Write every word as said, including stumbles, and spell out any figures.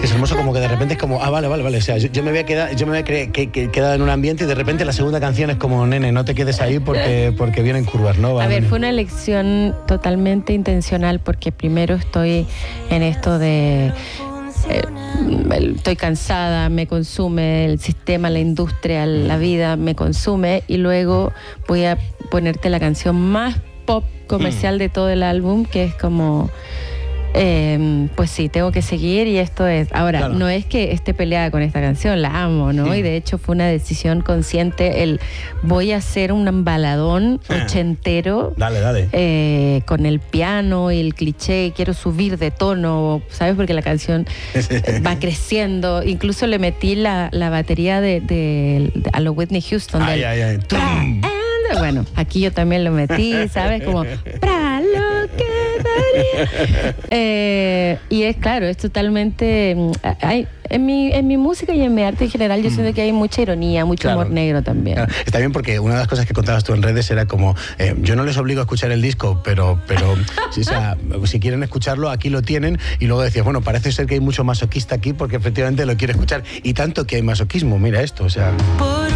Es hermoso como que de repente es como, ah, vale, vale, vale. O sea, yo, yo me había quedado, yo me había cre- que, que, quedado en un ambiente y de repente la segunda canción es como, nene, no te quedes ahí porque, porque vienen curvas, ¿no? Va, A ver, nene. fue una elección totalmente intencional porque primero estoy en esto de... Eh, estoy cansada, me consume el sistema, la industria, la vida me consume, y luego voy a ponerte la canción más pop comercial de todo el álbum, que es como... Eh, pues sí, tengo que seguir, y esto es... Ahora, Claro. no es que esté peleada con esta canción, la amo, ¿no? Sí. Y de hecho fue una decisión consciente, el voy a hacer un baladón ochentero, Dale, dale. eh, con el piano y el cliché, y quiero subir de tono, ¿sabes? Porque la canción va creciendo. Incluso le metí la, la batería de, de, de- a lo Whitney Houston. Ay, del- ay, ay. ¡Tum! And- Bueno, aquí yo también lo metí, ¿sabes? Como, para lo que daría. Eh, y es claro, es totalmente... mm, Hay, en, mi, en mi música y en mi arte en general, yo siento que hay mucha ironía, mucho Claro. humor negro también. Claro, está bien porque una de las cosas que contabas tú en redes era como, eh, yo no les obligo a escuchar el disco, pero, pero si, o sea, si quieren escucharlo, aquí lo tienen. Y luego decías, bueno, parece ser que hay mucho masoquista aquí porque efectivamente lo quiere escuchar. Y tanto que hay masoquismo, mira esto, o sea...